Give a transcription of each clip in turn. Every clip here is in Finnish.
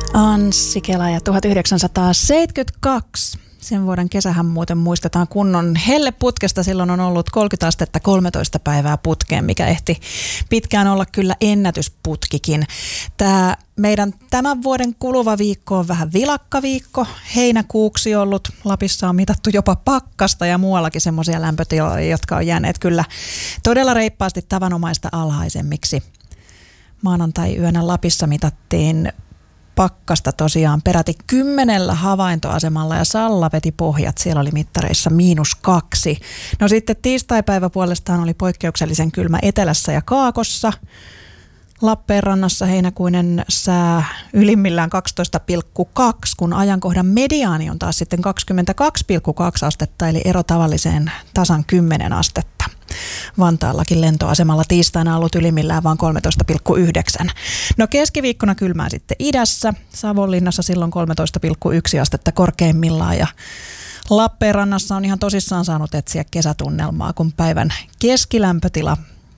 Anssi Kela ja 1972. Sen vuoden kesähän muuten muistetaan kunnon helleputkesta. Silloin on ollut 30 astetta 13 päivää putkeen, mikä ehti pitkään olla kyllä ennätysputkikin. Tämä meidän tämän vuoden kuluva viikko on vähän vilakkaviikko. Heinäkuuksi ollut. Lapissa on mitattu jopa pakkasta ja muuallakin semmoisia lämpötiloja, jotka on jääneet kyllä todella reippaasti tavanomaista alhaisemmiksi. Maanantai-yönä Lapissa mitattiin pakkasta tosiaan peräti 10 havaintoasemalla ja Salla veti pohjat. Siellä oli mittareissa -2. No sitten tiistaipäivä puolestaan oli poikkeuksellisen kylmä etelässä ja Kaakossa. Lappeenrannassa heinäkuinen sää ylimmillään 12,2, kun ajankohdan mediaani on taas sitten 22,2 astetta, eli ero tavalliseen tasan 10 astetta. Vantaallakin lentoasemalla tiistaina ollut ylimmillään vain 13,9. No keskiviikkona kylmää sitten idässä. Savonlinnassa silloin 13,1 astetta korkeimmillaan ja Lappeenrannassa on ihan tosissaan saanut etsiä kesätunnelmaa, kun päivän keskilämpötila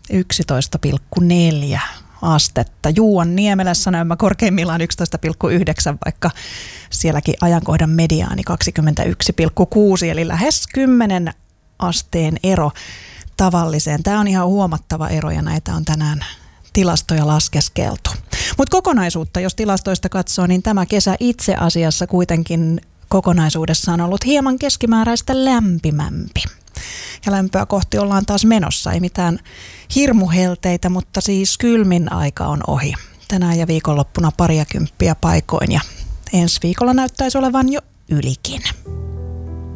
11,4 astetta. Juuanniemelässä näemmä korkeimmillaan 11,9, vaikka sielläkin ajankohdan mediaani 21,6, eli lähes 10 asteen ero tavalliseen. Tämä on ihan huomattava ero ja näitä on tänään tilastoja laskeskeltu. Mutta kokonaisuutta, jos tilastoista katsoo, niin tämä kesä itse asiassa kuitenkin kokonaisuudessaan on ollut hieman keskimääräistä lämpimämpi. Ja lämpöä kohti ollaan taas menossa. Ei mitään hirmuhelteitä, mutta siis kylmin aika on ohi. Tänään ja viikonloppuna 20 paikoin ja ensi viikolla näyttäisi olevan jo ylikin.